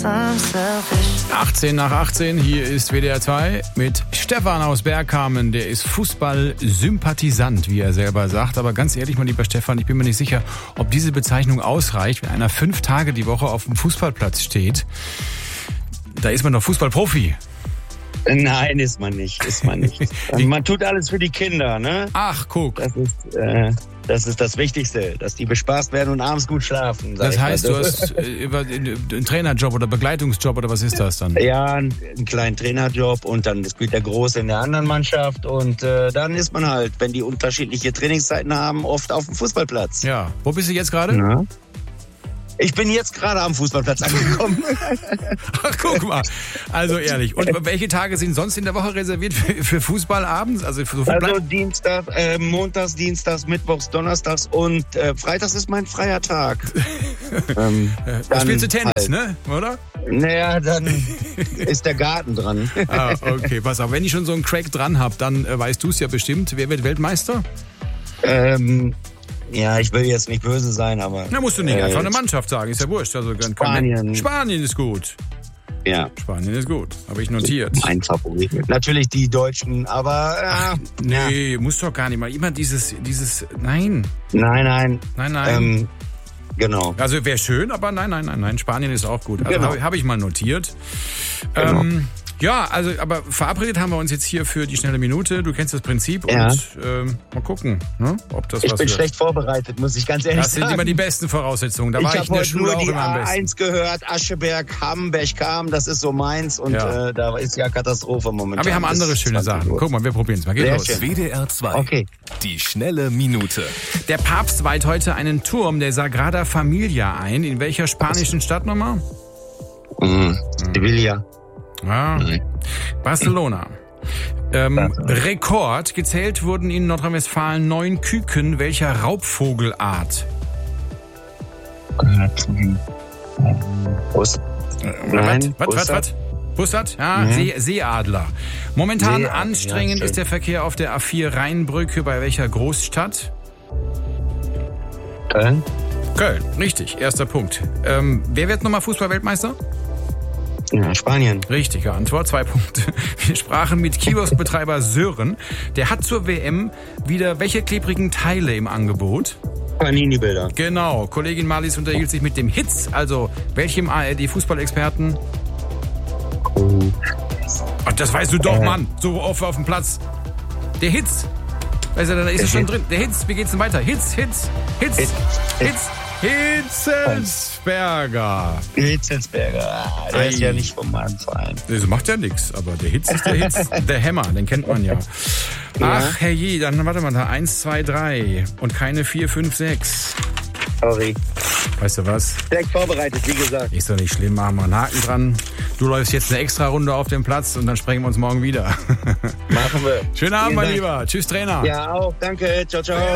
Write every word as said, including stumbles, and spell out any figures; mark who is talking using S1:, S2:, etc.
S1: achtzehn nach achtzehn, hier ist W D R zwei mit Stefan aus Bergkamen. Der ist Fußball-Sympathisant, wie er selber sagt. Aber ganz ehrlich, mein lieber Stefan, ich bin mir nicht sicher, ob diese Bezeichnung ausreicht, wenn einer fünf Tage die Woche auf dem Fußballplatz steht. Da ist man doch Fußballprofi.
S2: Nein, ist man nicht, ist man nicht. Man tut alles für die Kinder, ne?
S1: Ach, guck.
S2: Das ist, äh, das ist das Wichtigste, dass die bespaßt werden und abends gut schlafen.
S1: Das heißt, du hast äh, einen Trainerjob oder Begleitungsjob oder was ist das dann?
S2: Ja, einen, einen kleinen Trainerjob und dann spielt der Große in der anderen Mannschaft und äh, dann ist man halt, wenn die unterschiedliche Trainingszeiten haben, oft auf dem Fußballplatz.
S1: Ja, wo bist du jetzt gerade?
S2: Ja. Ich bin jetzt gerade am Fußballplatz angekommen.
S1: Ach, guck mal. Also ehrlich. Und welche Tage sind sonst in der Woche reserviert für, für Fußball abends? Also, für so
S2: also Dienstag, äh, Montags, Dienstags, Mittwochs, Donnerstags und äh, Freitags ist mein freier Tag.
S1: ähm, da spielst du Tennis, halt. Ne? Oder?
S2: Naja, dann ist der Garten dran.
S1: Ah, okay. Pass auf, wenn ich schon so einen Crack dran habe, dann äh, weißt du es ja bestimmt. Wer wird Weltmeister?
S2: Ähm... Ja, ich will jetzt nicht böse sein, aber...
S1: Na, musst du nicht.
S2: Äh,
S1: einfach eine Mannschaft sagen. Ist ja wurscht. Also,
S2: Spanien.
S1: Spanien ist gut.
S2: Ja.
S1: Spanien ist gut. Habe ich notiert.
S2: Mein Favorit. Natürlich die Deutschen, aber... Äh,
S1: Ach, nee,
S2: ja.
S1: muss doch gar nicht mal. Immer dieses... dieses nein.
S2: Nein, nein.
S1: Nein, nein.
S2: Ähm, genau.
S1: Also wäre schön, aber nein, nein, nein, nein. Spanien ist auch gut. Also
S2: genau.
S1: habe hab ich mal notiert.
S2: Genau.
S1: Ähm, ja, also aber verabredet haben wir uns jetzt hier für die schnelle Minute. Du kennst das Prinzip
S2: ja.
S1: und ähm, mal gucken, ne, ob das
S2: ich
S1: was
S2: bin
S1: wird.
S2: schlecht vorbereitet, muss ich ganz ehrlich
S1: das
S2: sagen.
S1: Das sind immer die besten Voraussetzungen. Da war ich, ich in der Schule
S2: nur
S1: auch
S2: die
S1: immer am
S2: A
S1: besten.
S2: eins gehört, Ascheberg, Hamm, Berchtesgaden, das ist so meins und
S1: ja.
S2: äh, da ist ja Katastrophe momentan.
S1: Aber wir haben andere schöne Sachen. Guck mal, wir probieren es mal. Geht
S2: Sehr
S1: los.
S2: schön.
S3: W D R zwei.
S2: Okay.
S3: Die schnelle Minute.
S1: Der Papst weiht heute einen Turm der Sagrada Familia ein. In welcher spanischen Stadt nochmal?
S2: Mhm. Sevilla.
S1: Ja.
S2: Mhm.
S1: Barcelona. Ähm, Rekord. Gezählt wurden in Nordrhein-Westfalen neun Küken welcher Raubvogelart?
S2: Bus.
S1: Nein. Was, was, was? Bussard? Ja,
S2: nee.
S1: See, Seeadler. Momentan
S2: Seeadler,
S1: anstrengend
S2: ja,
S1: ist der Verkehr auf der A vier Rheinbrücke bei welcher Großstadt?
S2: Köln.
S1: Köln, richtig. Erster Punkt. Ähm, wer wird nochmal Fußball-Weltmeister?
S2: Ja, Spanien.
S1: Richtige Antwort, zwei Punkte. Wir sprachen mit Kioskbetreiber Sören. Der hat zur W M wieder welche klebrigen Teile im Angebot?
S2: Panini-Bilder.
S1: Genau. Kollegin Marlies unterhielt sich mit dem Hitz, also welchem A R D-Fußballexperten?
S2: Oh.
S1: Ach, das weißt du doch,
S2: äh.
S1: Mann. So oft auf dem Platz. Der Hitz. Weißt du, da ist er schon drin. Der Hitz, wie geht's denn weiter? Hitz, Hitz, Hitz, Hitz, Hitz. Hitzelsberger.
S2: Hitzelsberger. Der Ei. Ist ja nicht von meinem Verein.
S1: Das macht ja nichts, aber der Hitz ist der Hitz. Der Hämmer, den kennt man ja. Ach, herrje, dann warte mal da. Eins, zwei, drei und keine vier, fünf, sechs.
S2: Sorry.
S1: Weißt du was?
S2: Direkt vorbereitet, wie gesagt.
S1: Ist doch nicht schlimm, machen wir einen Haken dran. Du läufst jetzt eine extra Runde auf dem Platz und dann sprechen wir uns morgen wieder.
S2: Machen wir.
S1: Schönen Abend, mein Lieber. Tschüss, Trainer.
S2: Ja, auch. Danke. Ciao, ciao.